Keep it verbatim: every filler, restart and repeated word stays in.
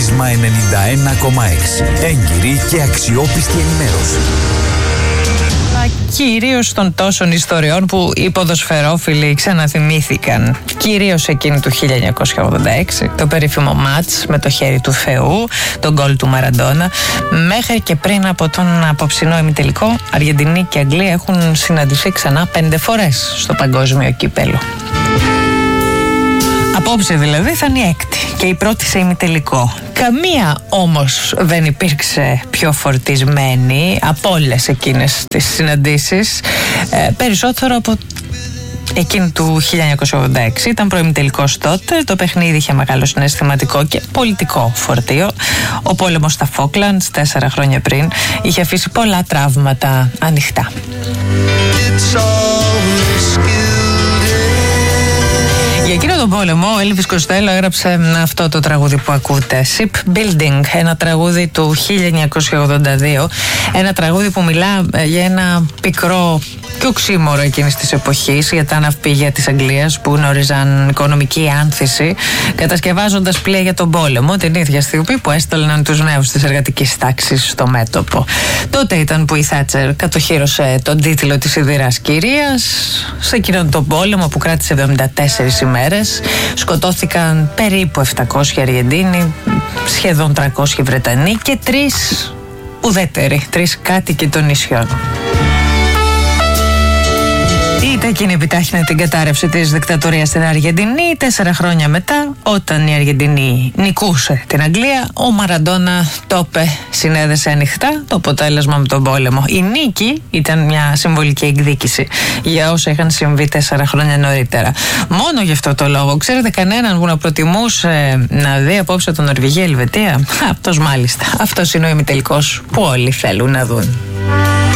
Πρίσμα ενενήντα ένα κόμμα έξι. Έγκυρη και αξιόπιστη ενημέρωση. Κυρίως των τόσων ιστοριών που οι ποδοσφαιρόφιλοι ξαναθυμήθηκαν. Κυρίως εκείνη του χίλια εννιακόσια ογδόντα έξι, το περίφημο μάτς με το χέρι του Θεού, τον γκολ του Μαραντόνα. Μέχρι και πριν από τον απόψινό ημιτελικό, Αργεντινή και Αγγλία έχουν συναντηθεί ξανά πέντε φορές στο παγκόσμιο κύπελο. Απόψε δηλαδή θα είναι η έκτη και η πρώτη σε ημιτελικό. Καμία όμως δεν υπήρξε πιο φορτισμένη από όλες εκείνες τις συναντήσεις, ε, περισσότερο από εκείνη του χίλια εννιακόσια ογδόντα έξι. Ήταν προημιτελικός τότε, το παιχνίδι είχε μεγάλο συναισθηματικό και πολιτικό φορτίο. Ο πόλεμος στα Φόκλαντς τέσσερα χρόνια πριν είχε αφήσει πολλά τραύματα ανοιχτά. Για εκείνο τον πόλεμο, ο Έλβις Κοστέλο έγραψε αυτό το τραγούδι που ακούτε, Shipbuilding, ένα τραγούδι του χίλια εννιακόσια ογδόντα δύο, ένα τραγούδι που μιλά για ένα πικρό και οξύμορο εκείνης της εποχής, για τα ναυπηγεία της Αγγλίας που γνώριζαν οικονομική άνθηση, κατασκευάζοντας πλοία για τον πόλεμο την ίδια στιγμή που έστελναν τους νέους της εργατικής τάξης στο μέτωπο. Τότε ήταν που η Θάτσερ κατοχύρωσε τον τίτλο της σιδηράς κυρίας. Σε εκείνον τον πόλεμο που κράτησε εβδομήντα τέσσερις ημέρες, σκοτώθηκαν περίπου επτακόσιοι Αργεντίνοι, σχεδόν τριακόσιοι Βρετανοί και τρεις ουδέτεροι, τρεις κάτοικοι των νησιών. Είτε εκείνη επιτάχυνε την κατάρρευση της δικτατορίας στην Αργεντινή. Τέσσερα χρόνια μετά, όταν η Αργεντινή νικούσε την Αγγλία, ο Μαραντόνα το είπε, συνέδεσε ανοιχτά το αποτέλεσμα με τον πόλεμο. Η νίκη ήταν μια συμβολική εκδίκηση για όσα είχαν συμβεί τέσσερα χρόνια νωρίτερα. Μόνο γι' αυτό το λόγο, ξέρετε κανέναν που να προτιμούσε να δει απόψε τον Νορβηγία-Ελβετία? Αυτός μάλιστα. Αυτός είναι ο ημιτελικός που όλοι θέλουν να δουν.